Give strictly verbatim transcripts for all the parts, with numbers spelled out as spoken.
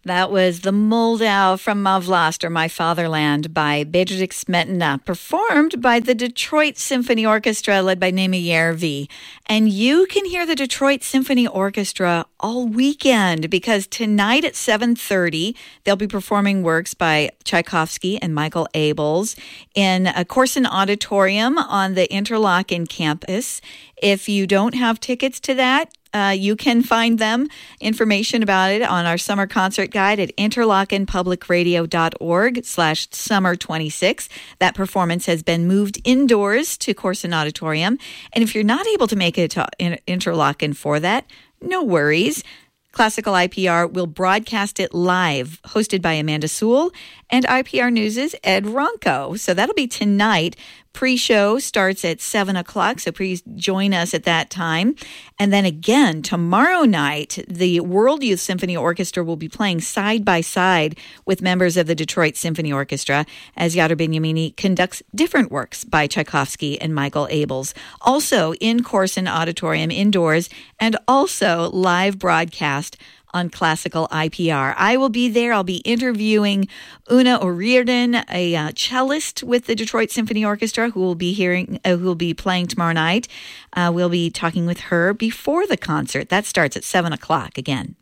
That was The Moldau from Mavlast, or My Fatherland, by Bedřich Smetana, performed by the Detroit Symphony Orchestra, led by Naima Järvi. And you can hear the Detroit Symphony Orchestra all weekend, because tonight at seven thirty, they'll be performing works by Tchaikovsky and Michael Abels in a Corson Auditorium on the Interlochen campus. If you don't have tickets to that, Uh, you can find them, information about it, on our summer concert guide at interlochenpublicradio.org slash summer 26. That performance has been moved indoors to Corson Auditorium. And if you're not able to make it to Interlochen for that, no worries. Classical I P R will broadcast it live, hosted by Amanda Sewell and I P R News' Ed Ronco. So that'll be tonight. Pre-show starts at seven o'clock, so please join us at that time. And then again, tomorrow night, the World Youth Symphony Orchestra will be playing side by side with members of the Detroit Symphony Orchestra as Yadar Benyamini conducts different works by Tchaikovsky and Michael Abels. Also in Corson Auditorium indoors, and also live broadcast on Classical I P R. I will be there. I'll be interviewing Una O'Riordan, a uh, cellist with the Detroit Symphony Orchestra, who will be hearing, uh, who will be playing tomorrow night. Uh, we'll be talking with her before the concert. That starts at seven o'clock again.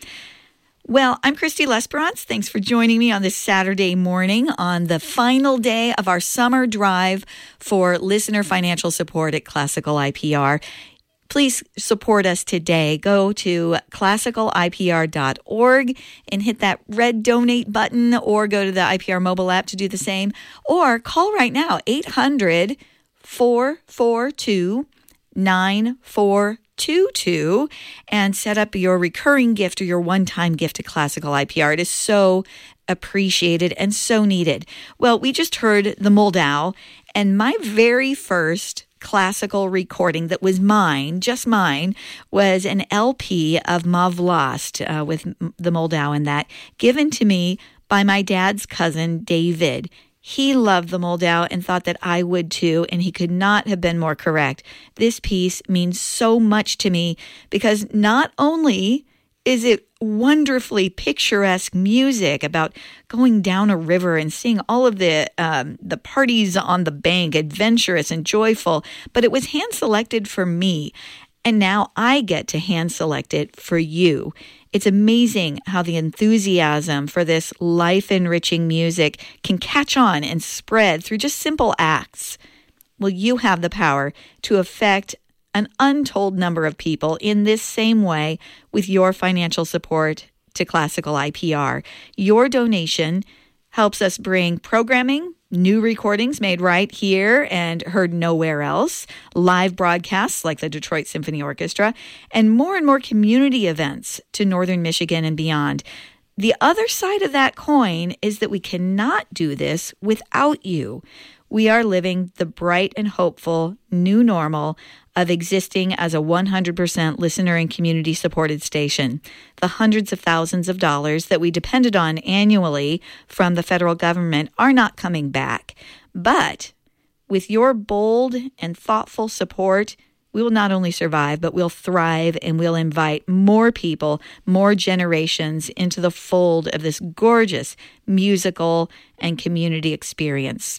Well, I'm Christy Lesperance. Thanks for joining me on this Saturday morning on the final day of our summer drive for listener financial support at Classical I P R. Please support us today. Go to classical I P R dot org and hit that red donate button, or go to the I P R mobile app to do the same, or call right now, eight hundred, four four two, nine four two two, and set up your recurring gift or your one-time gift to Classical I P R. It is so appreciated and so needed. Well, we just heard the Moldau, and my very first classical recording that was mine, just mine, was an L P of Mavlast uh, with the Moldau in that, given to me by my dad's cousin, David. He loved the Moldau and thought that I would too, and he could not have been more correct. This piece means so much to me because not only is it wonderfully picturesque music about going down a river and seeing all of the um, the parties on the bank, adventurous and joyful, but it was hand-selected for me, and now I get to hand-select it for you. It's amazing how the enthusiasm for this life-enriching music can catch on and spread through just simple acts. Well, you have the power to affect an untold number of people in this same way with your financial support to Classical I P R. Your donation helps us bring programming, new recordings made right here and heard nowhere else, live broadcasts like the Detroit Symphony Orchestra, and more and more community events to Northern Michigan and beyond. The other side of that coin is that we cannot do this without you. We are living the bright and hopeful new normal of existing as a one hundred percent listener and community-supported station. The hundreds of thousands of dollars that we depended on annually from the federal government are not coming back. But with your bold and thoughtful support, we will not only survive, but we'll thrive, and we'll invite more people, more generations into the fold of this gorgeous musical and community experience.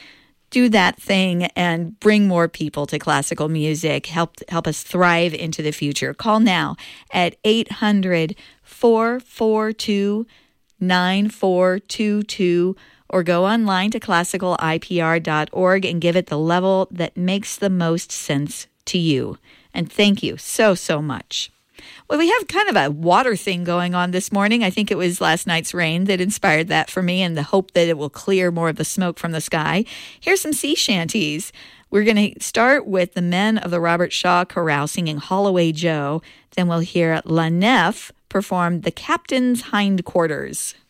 Do that thing and bring more people to classical music. Help help us thrive into the future. Call now at eight hundred, four four two, nine four two two, or go online to classical I P R dot org and give it the level that makes the most sense to you. And thank you so, so much. Well, we have kind of a water thing going on this morning. I think it was last night's rain that inspired that for me, and the hope that it will clear more of the smoke from the sky. Here's some sea shanties. We're going to start with the men of the Robert Shaw Chorale singing Holloway Joe. Then we'll hear La Nef perform The Captain's Hindquarters.